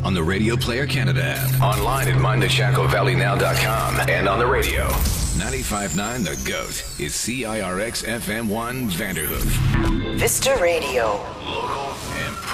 on the Radio Player Canada app, online at mindtheshacovalleynow.com, and on the radio. 95.9 The GOAT is CIRX FM1 Vanderhoof. Vista Radio. Local and